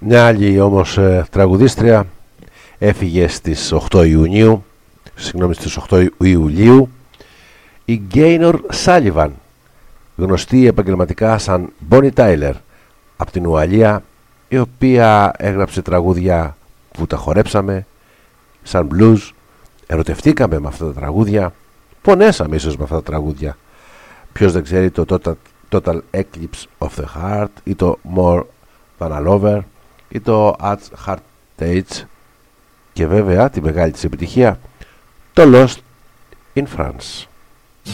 Μια άλλη όμως τραγουδίστρια έφυγε στις 8 Ιουνίου, στις 8 Ιουλίου, η Γκέινορ Σάλιβαν, γνωστή επαγγελματικά σαν Bonnie Tyler από την Ουαλία, η οποία έγραψε τραγούδια που τα χορέψαμε σαν blues, ερωτευτήκαμε με αυτά τα τραγούδια, πονέσαμε ίσως με αυτά τα τραγούδια. Ποιος δεν ξέρει το Total Eclipse of the Heart ή το More Than a Lover ή το At Heartache και βέβαια τη μεγάλη της επιτυχία, το Lost in France.